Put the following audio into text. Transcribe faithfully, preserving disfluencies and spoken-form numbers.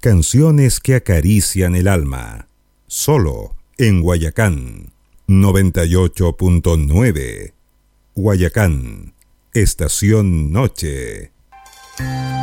Canciones que acarician el alma. Solo en Guayacán. noventa y ocho punto nueve. Guayacán, Estación Noche.